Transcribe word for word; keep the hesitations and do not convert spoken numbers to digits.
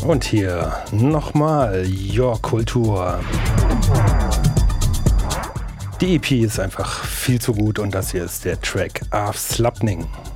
Und hier nochmal Your Kultur. Die E P ist einfach viel zu gut und das hier ist der Track Afslapning.